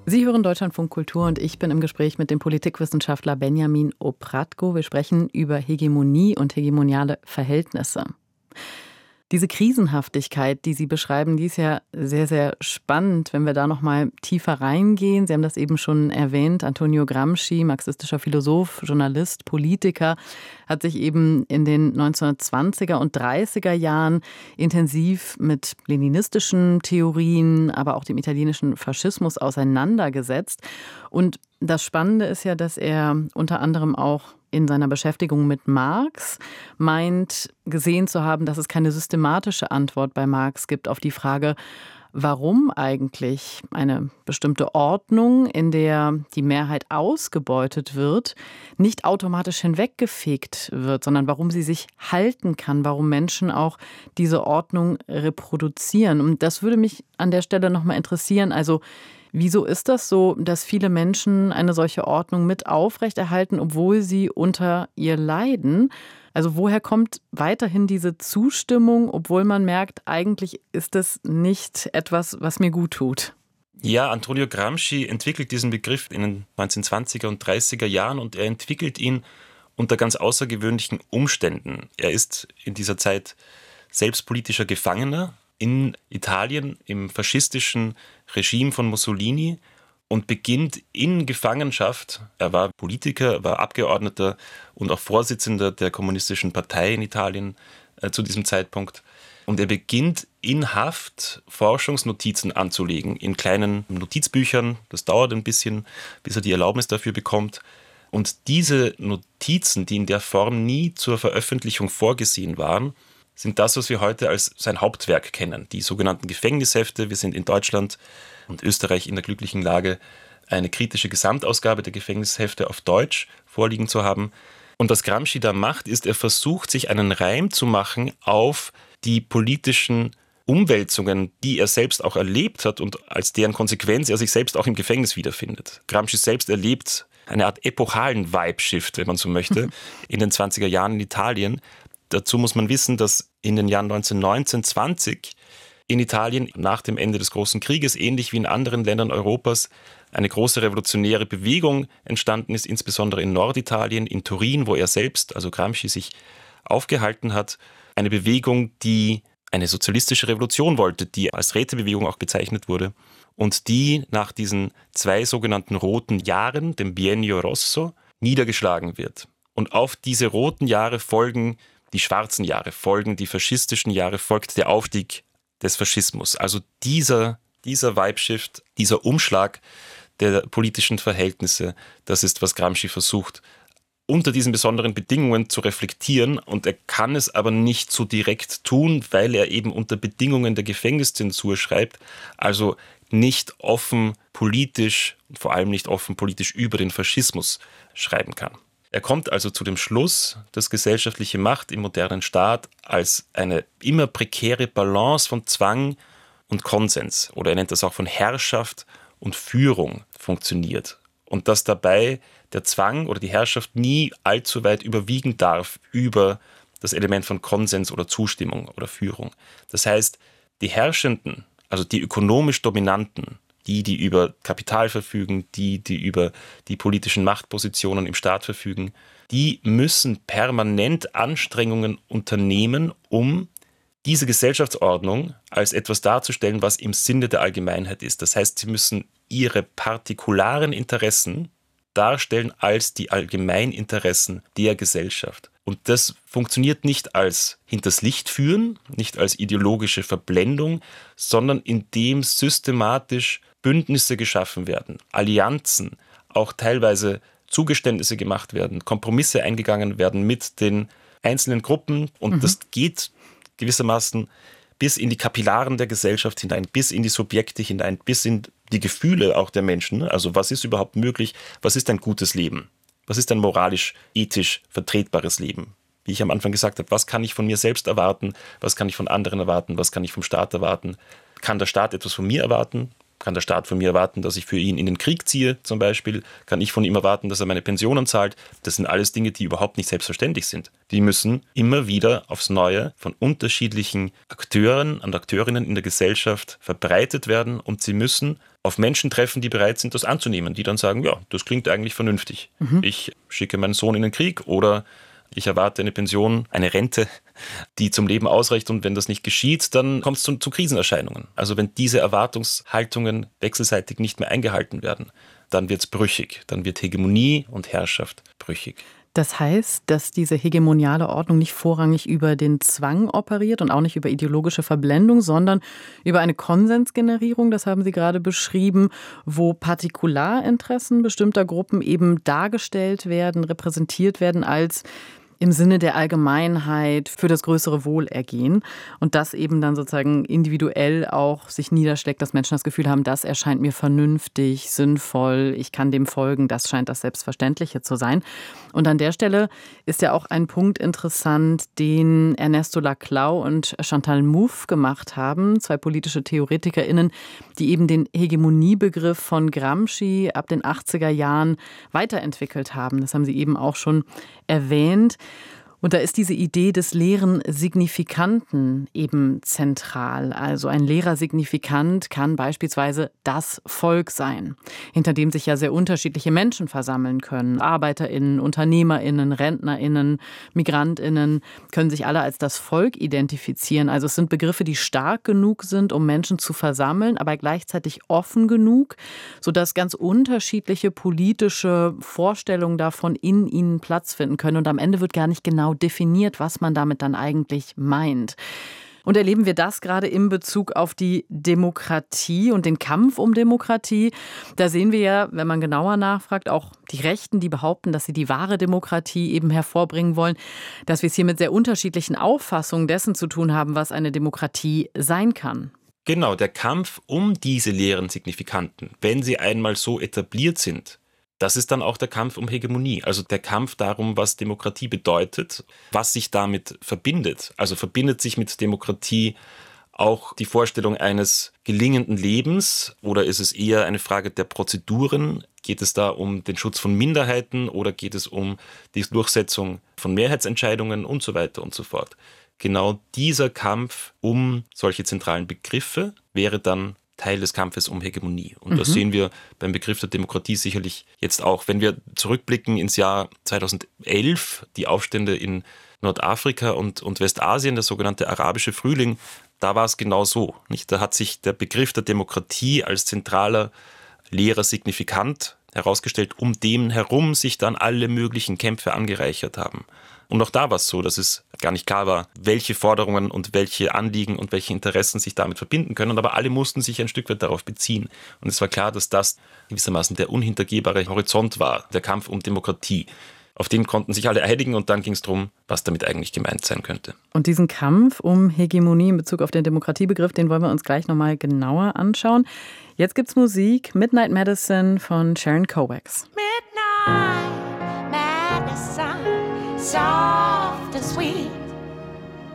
Sie hören Deutschlandfunk Kultur und ich bin im Gespräch mit dem Politikwissenschaftler Benjamin Opratko. Wir sprechen über Hegemonie und hegemoniale Verhältnisse. Diese Krisenhaftigkeit, die Sie beschreiben, die ist ja sehr, sehr spannend, wenn wir da noch mal tiefer reingehen. Sie haben das eben schon erwähnt, Antonio Gramsci, marxistischer Philosoph, Journalist, Politiker, hat sich eben in den 1920er und 30er Jahren intensiv mit leninistischen Theorien, aber auch dem italienischen Faschismus auseinandergesetzt. Und das Spannende ist ja, dass er unter anderem auch in seiner Beschäftigung mit Marx meint, gesehen zu haben, dass es keine systematische Antwort bei Marx gibt auf die Frage, warum eigentlich eine bestimmte Ordnung, in der die Mehrheit ausgebeutet wird, nicht automatisch hinweggefegt wird, sondern warum sie sich halten kann, warum Menschen auch diese Ordnung reproduzieren. Und das würde mich an der Stelle nochmal interessieren. Also wieso ist das so, dass viele Menschen eine solche Ordnung mit aufrechterhalten, obwohl sie unter ihr leiden? Also woher kommt weiterhin diese Zustimmung, obwohl man merkt, eigentlich ist das nicht etwas, was mir gut tut? Ja, Antonio Gramsci entwickelt diesen Begriff in den 1920er und 30er Jahren und er entwickelt ihn unter ganz außergewöhnlichen Umständen. Er ist in dieser Zeit selbst politischer Gefangener in Italien im faschistischen Regime von Mussolini und beginnt in Gefangenschaft. Er war Politiker, war Abgeordneter und auch Vorsitzender der Kommunistischen Partei in Italien zu diesem Zeitpunkt. Und er beginnt in Haft Forschungsnotizen anzulegen in kleinen Notizbüchern. Das dauert ein bisschen, bis er die Erlaubnis dafür bekommt. Und diese Notizen, die in der Form nie zur Veröffentlichung vorgesehen waren, sind das, was wir heute als sein Hauptwerk kennen. Die sogenannten Gefängnishefte. Wir sind in Deutschland und Österreich in der glücklichen Lage, eine kritische Gesamtausgabe der Gefängnishefte auf Deutsch vorliegen zu haben. Und was Gramsci da macht, ist, er versucht, sich einen Reim zu machen auf die politischen Umwälzungen, die er selbst auch erlebt hat und als deren Konsequenz er sich selbst auch im Gefängnis wiederfindet. Gramsci selbst erlebt eine Art epochalen Vibe-Shift, wenn man so möchte, in den 20er Jahren in Italien. Dazu muss man wissen, dass in den Jahren 1919, 20 in Italien nach dem Ende des Großen Krieges, ähnlich wie in anderen Ländern Europas, eine große revolutionäre Bewegung entstanden ist, insbesondere in Norditalien, in Turin, wo er selbst, also Gramsci, sich aufgehalten hat. Eine Bewegung, die eine sozialistische Revolution wollte, die als Rätebewegung auch bezeichnet wurde und die nach diesen 2 sogenannten roten Jahren, dem Biennio Rosso, niedergeschlagen wird. Und auf diese roten Jahre folgen die schwarzen Jahre, folgen die faschistischen Jahre, folgt der Aufstieg des Faschismus. Also dieser Vibe-Shift, dieser Umschlag der politischen Verhältnisse, das ist, was Gramsci versucht, unter diesen besonderen Bedingungen zu reflektieren. Und er kann es aber nicht so direkt tun, weil er eben unter Bedingungen der Gefängniszensur schreibt, also nicht offen politisch, vor allem nicht offen politisch über den Faschismus schreiben kann. Er kommt also zu dem Schluss, dass gesellschaftliche Macht im modernen Staat als eine immer prekäre Balance von Zwang und Konsens, oder er nennt das auch von Herrschaft und Führung, funktioniert. Und dass dabei der Zwang oder die Herrschaft nie allzu weit überwiegen darf über das Element von Konsens oder Zustimmung oder Führung. Das heißt, die Herrschenden, also die ökonomisch Dominanten, die über Kapital verfügen, die über die politischen Machtpositionen im Staat verfügen, die müssen permanent Anstrengungen unternehmen, um diese Gesellschaftsordnung als etwas darzustellen, was im Sinne der Allgemeinheit ist. Das heißt, sie müssen ihre partikularen Interessen darstellen als die Allgemeininteressen der Gesellschaft. Und das funktioniert nicht als hinters Licht führen, nicht als ideologische Verblendung, sondern indem systematisch Bündnisse geschaffen werden, Allianzen, auch teilweise Zugeständnisse gemacht werden, Kompromisse eingegangen werden mit den einzelnen Gruppen. Und das geht gewissermaßen bis in die Kapillaren der Gesellschaft hinein, bis in die Subjekte hinein, bis in die Gefühle auch der Menschen. Also was ist überhaupt möglich? Was ist ein gutes Leben? Was ist ein moralisch, ethisch vertretbares Leben? Wie ich am Anfang gesagt habe, was kann ich von mir selbst erwarten? Was kann ich von anderen erwarten? Was kann ich vom Staat erwarten? Kann der Staat etwas von mir erwarten? Kann der Staat von mir erwarten, dass ich für ihn in den Krieg ziehe zum Beispiel? Kann ich von ihm erwarten, dass er meine Pensionen zahlt? Das sind alles Dinge, die überhaupt nicht selbstverständlich sind. Die müssen immer wieder aufs Neue von unterschiedlichen Akteuren und Akteurinnen in der Gesellschaft verbreitet werden und sie müssen auf Menschen treffen, die bereit sind, das anzunehmen, die dann sagen, ja, das klingt eigentlich vernünftig. Ich schicke meinen Sohn in den Krieg oder ich erwarte eine Pension, eine Rente, die zum Leben ausreicht und wenn das nicht geschieht, dann kommt es zu Krisenerscheinungen. Also wenn diese Erwartungshaltungen wechselseitig nicht mehr eingehalten werden, dann wird es brüchig, dann wird Hegemonie und Herrschaft brüchig. Das heißt, dass diese hegemoniale Ordnung nicht vorrangig über den Zwang operiert und auch nicht über ideologische Verblendung, sondern über eine Konsensgenerierung, das haben Sie gerade beschrieben, wo Partikularinteressen bestimmter Gruppen eben dargestellt werden, repräsentiert werden als im Sinne der Allgemeinheit für das größere Wohlergehen und das eben dann sozusagen individuell auch sich niederschlägt, dass Menschen das Gefühl haben, das erscheint mir vernünftig, sinnvoll, ich kann dem folgen, das scheint das Selbstverständliche zu sein. Und an der Stelle ist ja auch ein Punkt interessant, den Ernesto Laclau und Chantal Mouffe gemacht haben, zwei politische TheoretikerInnen, die eben den Hegemoniebegriff von Gramsci ab den 80er Jahren weiterentwickelt haben. Das haben Sie eben auch schon erwähnt. Und da ist diese Idee des leeren Signifikanten eben zentral. Also ein leerer Signifikant kann beispielsweise das Volk sein, hinter dem sich ja sehr unterschiedliche Menschen versammeln können. ArbeiterInnen, UnternehmerInnen, RentnerInnen, MigrantInnen können sich alle als das Volk identifizieren. Also es sind Begriffe, die stark genug sind, um Menschen zu versammeln, aber gleichzeitig offen genug, sodass ganz unterschiedliche politische Vorstellungen davon in ihnen Platz finden können. Und am Ende wird gar nicht genau definiert, was man damit dann eigentlich meint. Und erleben wir das gerade in Bezug auf die Demokratie und den Kampf um Demokratie. Da sehen wir ja, wenn man genauer nachfragt, auch die Rechten, die behaupten, dass sie die wahre Demokratie eben hervorbringen wollen, dass wir es hier mit sehr unterschiedlichen Auffassungen dessen zu tun haben, was eine Demokratie sein kann. Genau, der Kampf um diese leeren Signifikanten, wenn sie einmal so etabliert sind, das ist dann auch der Kampf um Hegemonie, also der Kampf darum, was Demokratie bedeutet, was sich damit verbindet. Also verbindet sich mit Demokratie auch die Vorstellung eines gelingenden Lebens oder ist es eher eine Frage der Prozeduren? Geht es da um den Schutz von Minderheiten oder geht es um die Durchsetzung von Mehrheitsentscheidungen und so weiter und so fort? Genau dieser Kampf um solche zentralen Begriffe wäre dann Teil des Kampfes um Hegemonie. Und das sehen wir beim Begriff der Demokratie sicherlich jetzt auch. Wenn wir zurückblicken ins Jahr 2011, die Aufstände in Nordafrika und Westasien, der sogenannte arabische Frühling, da war es genau so. Nicht? Da hat sich der Begriff der Demokratie als zentraler, leerer Signifikant herausgestellt, um dem herum sich dann alle möglichen Kämpfe angereichert haben. Und auch da war es so, dass es gar nicht klar war, welche Forderungen und welche Anliegen und welche Interessen sich damit verbinden können. Aber alle mussten sich ein Stück weit darauf beziehen. Und es war klar, dass das gewissermaßen der unhintergehbare Horizont war, der Kampf um Demokratie. Auf den konnten sich alle einigen und dann ging es darum, was damit eigentlich gemeint sein könnte. Und diesen Kampf um Hegemonie in Bezug auf den Demokratiebegriff, den wollen wir uns gleich nochmal genauer anschauen. Jetzt gibt's Musik, Midnight Medicine von Sharon Kovacs. Midnight Medicine, soft and sweet.